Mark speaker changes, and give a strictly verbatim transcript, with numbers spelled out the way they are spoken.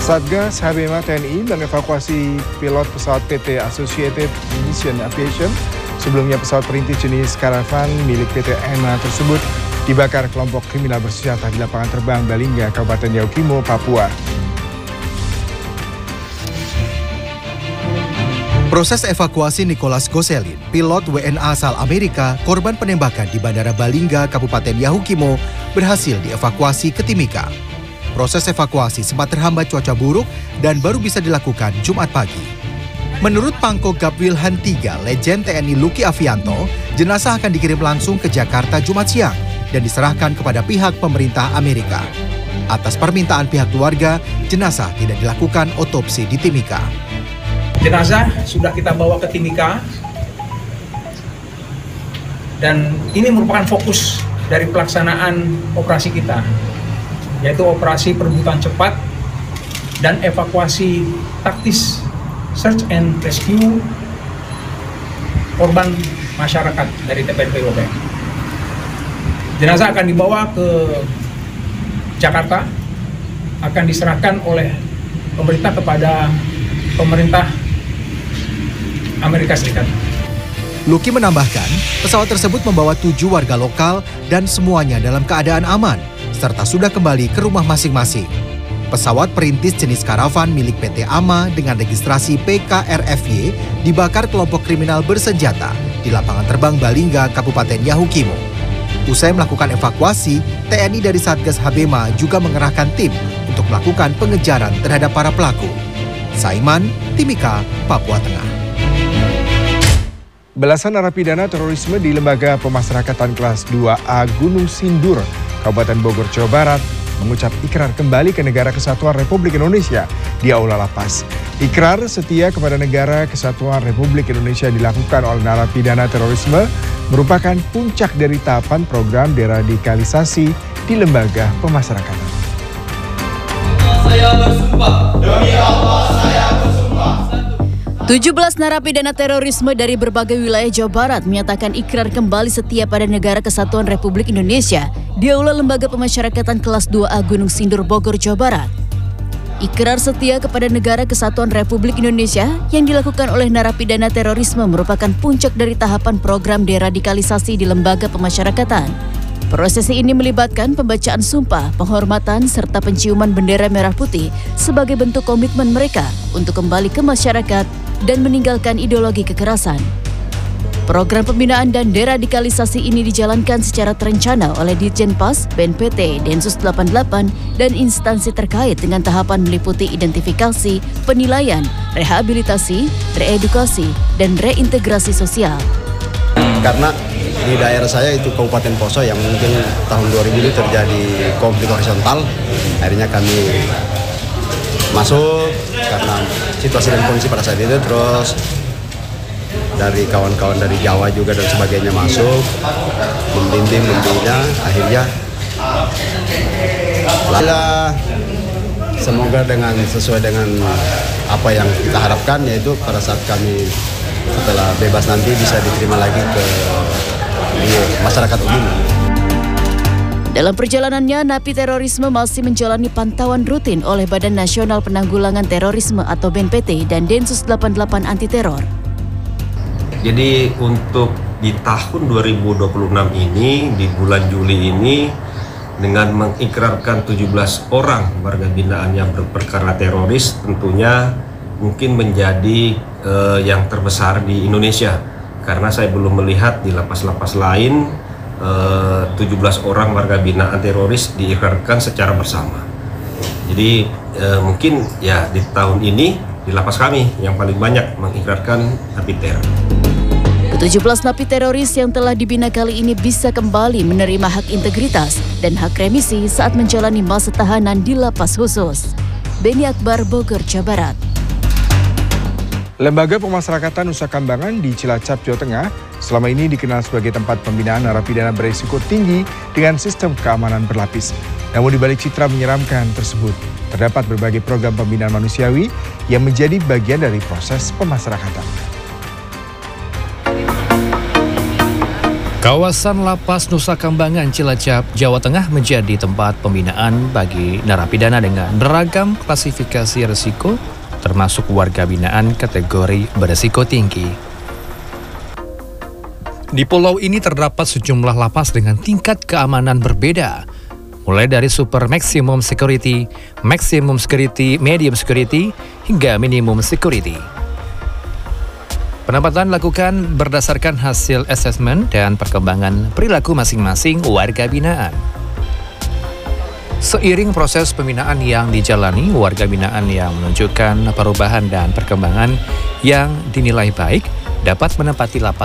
Speaker 1: Satgas H B M A T N I mengevakuasi pilot pesawat P T Associated Mission Aviation. Sebelumnya pesawat perintis jenis Caravan milik P T A M A tersebut dibakar kelompok kriminal bersenjata di lapangan terbang Balingga, Kabupaten Yaukimo, Papua.
Speaker 2: Proses evakuasi Nicholas Gosselin, pilot W N A asal Amerika, korban penembakan di Bandara Balingga, Kabupaten Yaukimo, berhasil dievakuasi ke Timika. Proses evakuasi sempat terhambat cuaca buruk dan baru bisa dilakukan Jumat pagi. Menurut Pangko Gap Wilhan tiga, legend T N I Luki Avianto, jenazah akan dikirim langsung ke Jakarta Jumat siang dan diserahkan kepada pihak pemerintah Amerika. Atas permintaan pihak keluarga, jenazah tidak dilakukan otopsi di Timika.
Speaker 3: Jenazah sudah kita bawa ke Timika dan ini merupakan fokus dari pelaksanaan operasi kita, yaitu operasi perebutan cepat dan evakuasi taktis search and rescue korban masyarakat dari T P N P O P. Jenazah akan dibawa ke Jakarta, akan diserahkan oleh pemerintah kepada pemerintah Amerika Serikat.
Speaker 2: Luki menambahkan, pesawat tersebut membawa tujuh warga lokal dan semuanya dalam keadaan aman, serta sudah kembali ke rumah masing-masing. Pesawat perintis jenis Caravan milik P T A M A dengan registrasi P K R F Y dibakar kelompok kriminal bersenjata di lapangan terbang Balingga, Kabupaten Yaukimo. Usai melakukan evakuasi, T N I dari Satgas H B M A juga mengerahkan tim untuk melakukan pengejaran terhadap para pelaku. Saiman, Timika, Papua Tengah.
Speaker 1: Belasan narapidana terorisme di Lembaga Pemasyarakatan Kelas dua A Gunung Sindur, Kabupaten Bogor, Jawa Barat, mengucap ikrar kembali ke Negara Kesatuan Republik Indonesia di Aula Lapas. Ikrar setia kepada Negara Kesatuan Republik Indonesia dilakukan oleh narapidana terorisme merupakan puncak dari tahapan program deradikalisasi di Lembaga Pemasyarakatan.
Speaker 4: Saya bersumpah, demi Allah saya bersumpah.
Speaker 5: tujuh belas narapidana terorisme dari berbagai wilayah Jawa Barat menyatakan ikrar kembali setia pada Negara Kesatuan Republik Indonesia di Aula Lembaga Pemasyarakatan Kelas dua A Gunung Sindur, Bogor, Jawa Barat. Ikrar setia kepada Negara Kesatuan Republik Indonesia yang dilakukan oleh narapidana terorisme merupakan puncak dari tahapan program deradikalisasi di Lembaga Pemasyarakatan. Prosesi ini melibatkan pembacaan sumpah, penghormatan, serta penciuman bendera merah putih sebagai bentuk komitmen mereka untuk kembali ke masyarakat dan meninggalkan ideologi kekerasan. Program pembinaan dan deradikalisasi ini dijalankan secara terencana oleh Ditjenpas, B N P T, Densus delapan puluh delapan, dan instansi terkait dengan tahapan meliputi identifikasi, penilaian, rehabilitasi, reedukasi, dan reintegrasi sosial.
Speaker 6: Karena di daerah saya itu Kabupaten Poso yang mungkin tahun dua ribu itu terjadi konflik horizontal, akhirnya kami masuk karena situasi dan kondisi pada saat itu, terus dari kawan-kawan dari Jawa juga dan sebagainya masuk, membimbing, membina, akhirnya lah, semoga dengan sesuai dengan apa yang kita harapkan, yaitu pada saat kami setelah bebas nanti bisa diterima lagi ke masyarakat umum.
Speaker 5: Dalam perjalanannya, napi terorisme masih menjalani pantauan rutin oleh Badan Nasional Penanggulangan Terorisme atau B N P T dan Densus delapan puluh delapan Anti Teror.
Speaker 7: Jadi untuk di tahun dua ribu dua puluh enam ini, di bulan Juli ini, dengan mengikrarkan tujuh belas orang warga binaan yang berperkara teroris, tentunya mungkin menjadi eh, yang terbesar di Indonesia. Karena saya belum melihat di lapas-lapas lain eh, tujuh belas orang warga binaan teroris diikrarkan secara bersama. Jadi eh, mungkin ya di tahun ini di lapas kami yang paling banyak mengikrarkan napi teror.
Speaker 5: tujuh belas napi teroris yang telah dibina kali ini bisa kembali menerima hak integritas dan hak remisi saat menjalani masa tahanan di lapas khusus. Beni Akbar, Bogor, Jawa Barat.
Speaker 1: Lembaga Pemasyarakatan Nusa Kambangan di Cilacap, Jawa Tengah, selama ini dikenal sebagai tempat pembinaan narapidana berisiko tinggi dengan sistem keamanan berlapis. Namun di balik citra menyeramkan tersebut, terdapat berbagai program pembinaan manusiawi yang menjadi bagian dari proses pemasyarakatan.
Speaker 8: Kawasan Lapas Nusa Kambangan, Cilacap, Jawa Tengah menjadi tempat pembinaan bagi narapidana dengan beragam klasifikasi risiko, termasuk warga binaan kategori berisiko tinggi. Di pulau ini terdapat sejumlah lapas dengan tingkat keamanan berbeda, mulai dari super maximum security, maximum security, medium security, hingga minimum security. Penempatan dilakukan berdasarkan hasil asesmen dan perkembangan perilaku masing-masing warga binaan. Seiring proses pembinaan yang dijalani, warga binaan yang menunjukkan perubahan dan perkembangan yang dinilai baik dapat menempati lapas